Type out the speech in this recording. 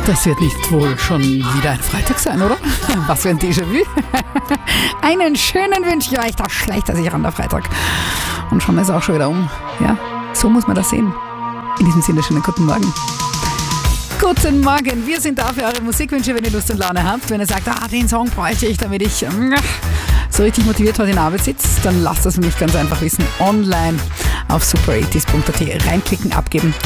Das wird nicht wohl schon wieder ein Freitag sein, oder? Was für ein Déjà-vu. Einen schönen wünsche ich euch. Da schleicht er sich ran, der Freitag. Und schon ist er auch schon wieder um. Ja, so muss man das sehen. In diesem Sinne, schönen guten Morgen. Guten Morgen, wir sind da für eure Musikwünsche, wenn ihr Lust und Laune habt. Wenn ihr sagt, den Song bräuchte ich, damit ich so richtig motiviert heute in der Arbeit sitze, dann lasst das mich ganz einfach wissen. Online auf super80s.at reinklicken, abgeben